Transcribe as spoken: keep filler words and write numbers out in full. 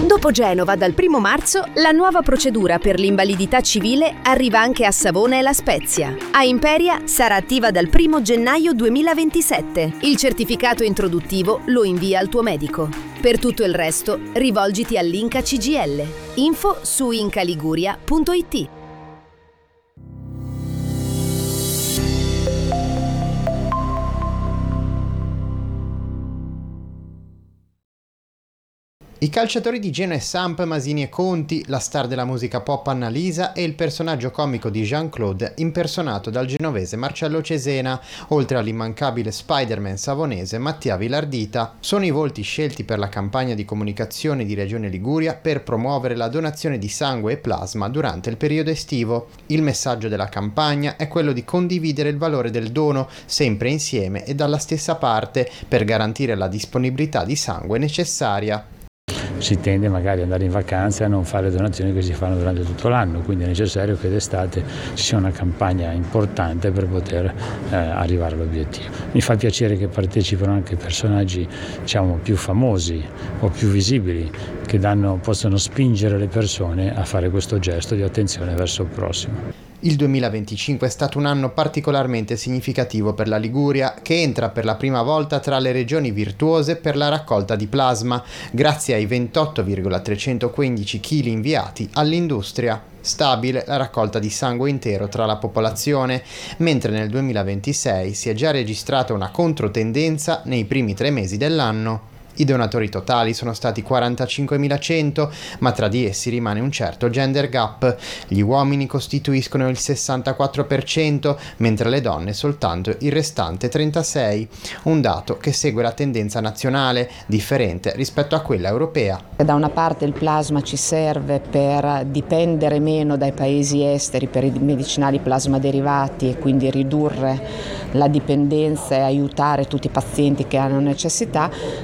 Dopo Genova, dal primo marzo, la nuova procedura per l'invalidità civile arriva anche a Savona e La Spezia. A Imperia sarà attiva dal primo gennaio duemilaventisette. Il certificato introduttivo lo invia al tuo medico. Per tutto il resto, rivolgiti all'Inca C G L. Info su incaliguria punto it. I calciatori di Genoa e Samp, Masini e Conti, la star della musica pop Annalisa e il personaggio comico di Jean-Claude impersonato dal genovese Marcello Cesena, oltre all'immancabile Spider-Man savonese Mattia Vilardita, sono i volti scelti per la campagna di comunicazione di Regione Liguria per promuovere la donazione di sangue e plasma durante il periodo estivo. Il messaggio della campagna è quello di condividere il valore del dono sempre insieme e dalla stessa parte per garantire la disponibilità di sangue necessaria. Si tende magari ad andare in vacanza e a non fare donazioni che si fanno durante tutto l'anno, quindi è necessario che d'estate ci sia una campagna importante per poter eh, arrivare all'obiettivo. Mi fa piacere che partecipino anche personaggi, diciamo, più famosi o più visibili che danno, possono spingere le persone a fare questo gesto di attenzione verso il prossimo. Il duemilaventicinque è stato un anno particolarmente significativo per la Liguria, che entra per la prima volta tra le regioni virtuose per la raccolta di plasma, grazie ai ventotto virgola trecentoquindici chili inviati all'industria. Stabile la raccolta di sangue intero tra la popolazione, mentre nel duemilaventisei si è già registrata una controtendenza nei primi tre mesi dell'anno. I donatori totali sono stati quarantacinquemilacento, ma tra di essi rimane un certo gender gap. Gli uomini costituiscono il sessantaquattro per cento, mentre le donne soltanto il restante trentasei per cento, un dato che segue la tendenza nazionale, differente rispetto a quella europea. Da una parte il plasma ci serve per dipendere meno dai paesi esteri per i medicinali plasma derivati e quindi ridurre la dipendenza e aiutare tutti i pazienti che hanno necessità,